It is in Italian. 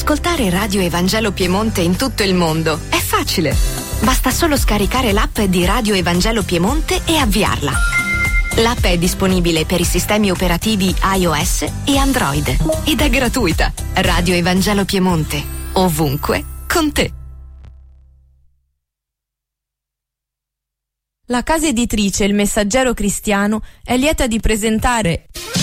Ascoltare Radio Evangelo Piemonte in tutto il mondo è facile. Basta solo scaricare l'app di Radio Evangelo Piemonte e avviarla. L'app è disponibile per i sistemi operativi iOS e Android ed è gratuita. Radio Evangelo Piemonte, ovunque, con te. La casa editrice Il Messaggero Cristiano è lieta di presentare